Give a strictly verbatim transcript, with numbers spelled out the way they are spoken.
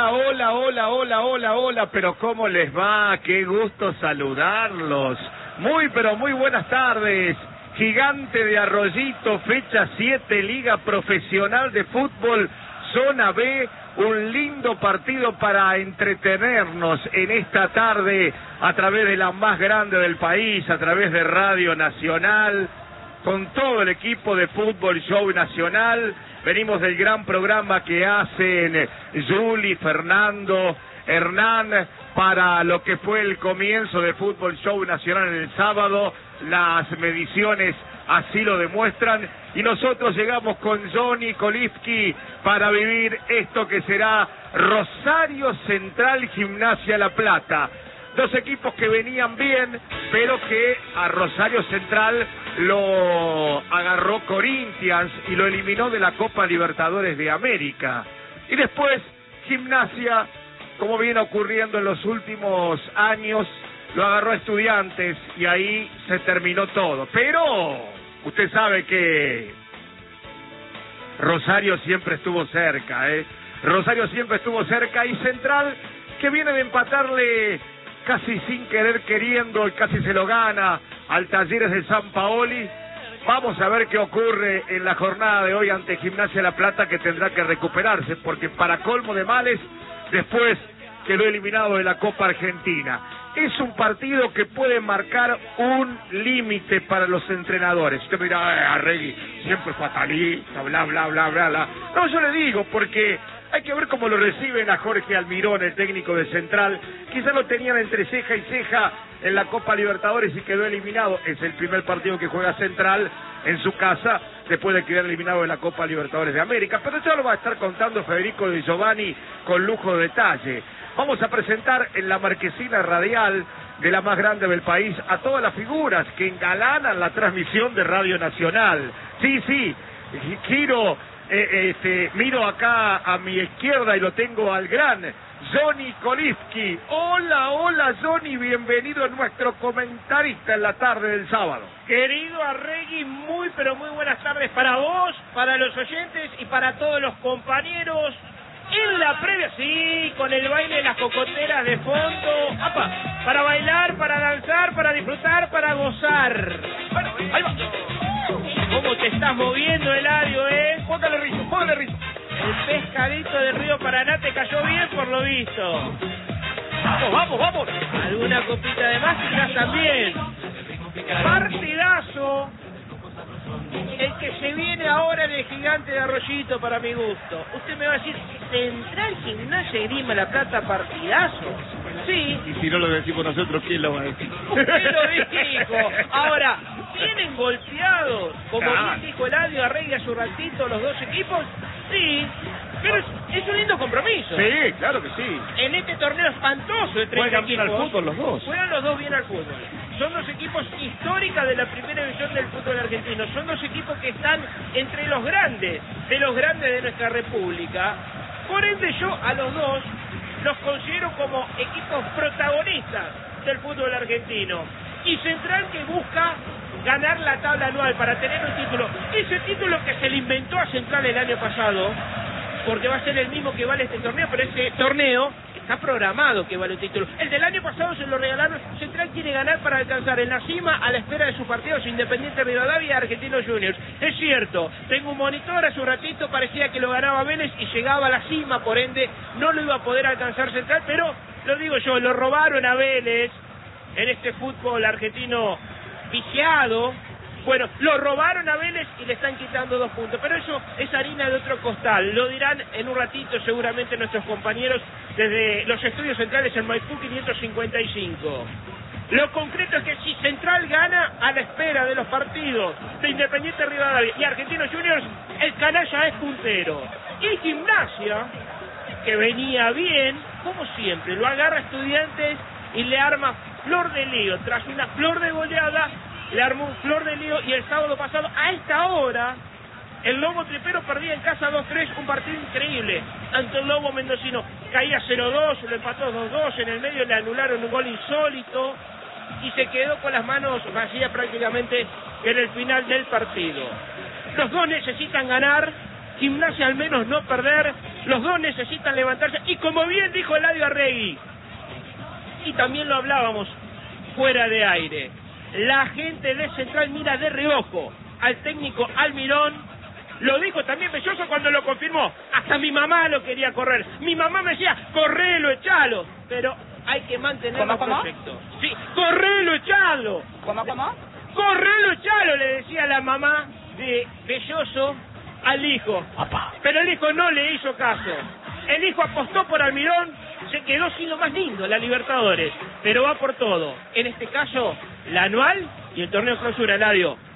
Hola, hola, hola, hola, hola, hola, pero ¿cómo les va? Qué gusto saludarlos. Muy, pero muy buenas tardes. Gigante de Arroyito, fecha siete, Liga Profesional de Fútbol, Zona B, un lindo partido para entretenernos en esta tarde a través de la más grande del país, a través de Radio Nacional, con todo el equipo de Fútbol Show Nacional. Venimos del gran programa que hacen Juli, Fernando, Hernán, para lo que fue el comienzo de Fútbol Show Nacional en el sábado. Las mediciones así lo demuestran. Y nosotros llegamos con Johnny Kolifsky para vivir esto que será Rosario Central Gimnasia La Plata. Dos equipos que venían bien, pero que a Rosario Central lo agarró Corinthians y lo eliminó de la Copa Libertadores de América. Y después Gimnasia, como viene ocurriendo en los últimos años, lo agarró a Estudiantes y ahí se terminó todo. Pero usted sabe que Rosario siempre estuvo cerca, ¿eh? Rosario siempre estuvo cerca y Central, que viene de empatarle casi sin querer queriendo, y casi se lo gana al Talleres de San Paoli. Vamos a ver qué ocurre en la jornada de hoy ante Gimnasia La Plata, que tendrá que recuperarse, porque para colmo de males, después quedó eliminado de la Copa Argentina. Es un partido que puede marcar un límite para los entrenadores. Usted me dirá, eh, Arregui, siempre fatalista, bla, bla, bla, bla, bla. No, yo le digo, porque hay que ver cómo lo reciben a Jorge Almirón, el técnico de Central. Quizás lo tenían entre ceja y ceja en la Copa Libertadores y quedó eliminado. Es el primer partido que juega Central en su casa después de quedar eliminado de la Copa Libertadores de América. Pero ya lo va a estar contando Federico Di Giovanni con lujo de detalle. Vamos a presentar en la marquesina radial de la más grande del país a todas las figuras que engalanan la transmisión de Radio Nacional. Sí, sí, giro... Eh, este, miro acá a mi izquierda y lo tengo al gran Johnny Kolifsky. Hola, hola Johnny, bienvenido a nuestro comentarista en la tarde del sábado. Querido Arregui, muy pero muy buenas tardes para vos, para los oyentes y para todos los compañeros. En la previa, sí, con el baile de las cocoteras de fondo. ¡Apa! Para bailar, para danzar, para disfrutar, para gozar. Bueno, ahí va. ¿Cómo te estás moviendo, Eladio, eh? Póngale rizo, póngale rizo. El pescadito del río Paraná te cayó bien por lo visto. Vamos, vamos, vamos. Alguna copita de más quizás también. Partidazo. El que se viene ahora en el Gigante de Arroyito, para mi gusto. Usted me va a decir, Central Gimnasia Grima La Plata, partidazo. Sí. Y si no lo decimos nosotros, ¿quién lo va a decir? Usted lo dijo. Ahora, ¿vienen golpeados, como ah. bien dijo Eladio Arregui hace un ratito, los dos equipos? Sí. Pero es, es un lindo compromiso. Sí, claro que sí. En este torneo espantoso entre Juegan equipos. bien al fútbol los dos. Juegan los dos bien al fútbol. Son dos equipos históricos de la primera división del fútbol argentino. Son dos equipos que están entre los grandes, de los grandes de nuestra república. Por ende yo a los dos los considero como equipos protagonistas del fútbol argentino. Y Central que busca ganar la tabla anual para tener un título. Ese título que se le inventó a Central el año pasado, porque va a ser el mismo que vale este torneo, pero ese torneo está programado que vale el título. El del año pasado se lo regalaron. Central quiere ganar para alcanzar en la cima a la espera de sus partidos Independiente Rivadavia y Argentinos Juniors. Es cierto, tengo un monitor, hace un ratito parecía que lo ganaba Vélez y llegaba a la cima, por ende no lo iba a poder alcanzar Central, pero lo digo yo, lo robaron a Vélez en este fútbol argentino viciado. Bueno, lo robaron a Vélez y le están quitando dos puntos, pero eso es harina de otro costal. Lo dirán en un ratito seguramente nuestros compañeros desde los estudios centrales en Maipú quinientos cincuenta y cinco. Lo concreto es que si Central gana a la espera de los partidos de Independiente Rivadavia y Argentinos Juniors, el canalla es puntero. Y Gimnasia, que venía bien, como siempre, lo agarra Estudiantes y le arma flor de lío. Tras una flor de goleada, le armó un flor de lío y el sábado pasado, a esta hora, el Lobo Tripero perdía en casa dos tres, un partido increíble ante el Lobo Mendocino. Caía cero dos, lo empató dos dos, en el medio le anularon un gol insólito y se quedó con las manos vacías prácticamente en el final del partido. Los dos necesitan ganar, Gimnasia al menos no perder, Los dos necesitan levantarse. Y como bien dijo Eladio Arregui, y también lo hablábamos fuera de aire, la gente de Central mira de reojo al técnico Almirón. Lo dijo también Belloso cuando lo confirmó. Hasta mi mamá lo quería correr. Mi mamá me decía, correlo, echalo. Pero hay que mantener ¿Cómo, los cómo? proyectos. Sí, correlo, echalo. ¿Cómo, cómo? Correlo, echalo, le decía la mamá de Belloso al hijo. Papá. Pero el hijo no le hizo caso. El hijo apostó por Almirón, se quedó sin lo más lindo, la Libertadores. Pero va por todo. En este caso, la anual y el torneo clausura, Eladio.